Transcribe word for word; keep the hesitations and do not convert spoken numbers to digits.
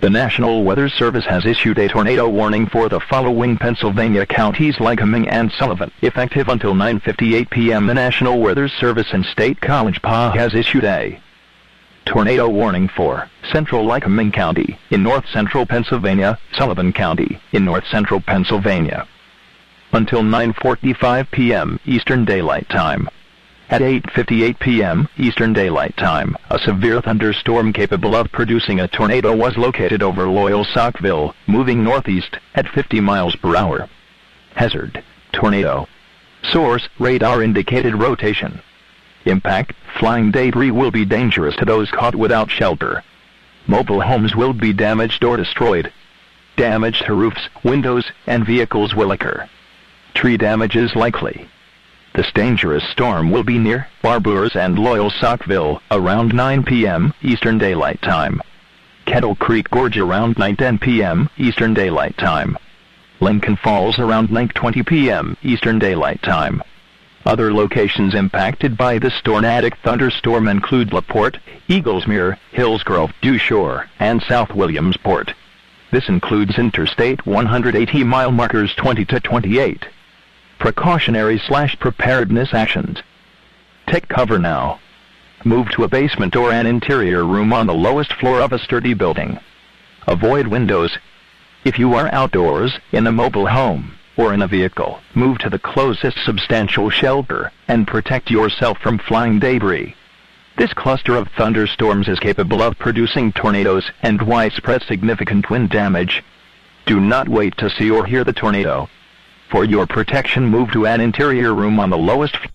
The National Weather Service has issued a tornado warning for the following Pennsylvania counties: Lycoming and Sullivan. Effective until nine fifty-eight p m the National Weather Service in State College Park has issued a tornado warning for Central Lycoming County in north-central Pennsylvania, Sullivan County in north-central Pennsylvania, until nine forty-five p m Eastern Daylight Time. At eight fifty-eight p m Eastern Daylight Time, a severe thunderstorm capable of producing a tornado was located over Loyal-Saukville, moving northeast at fifty miles per hour. Hazard: tornado. Source: radar indicated rotation. Impact: flying debris will be dangerous to those caught without shelter. Mobile homes will be damaged or destroyed. Damage to roofs, windows, and vehicles will occur. Tree damage is likely. This dangerous storm will be near Barbours and Loyal-Saukville around nine p m Eastern Daylight Time. Kettle Creek Gorge around nine ten p m Eastern Daylight Time. Lincoln Falls around nine twenty p m Eastern Daylight Time. Other locations impacted by this tornadic thunderstorm include LaPorte, Eaglesmere, Hillsgrove, Dewshore, and South Williamsport. This includes Interstate one hundred eighty mile markers twenty to twenty-eight. Precautionary slash preparedness actions. Take cover now. Move to a basement or an interior room on the lowest floor of a sturdy building. Avoid windows. If you are outdoors, in a mobile home, or in a vehicle, move to the closest substantial shelter and protect yourself from flying debris. This cluster of thunderstorms is capable of producing tornadoes and widespread significant wind damage. Do not wait to see or hear the tornado. For your protection, move to an interior room on the lowest floor.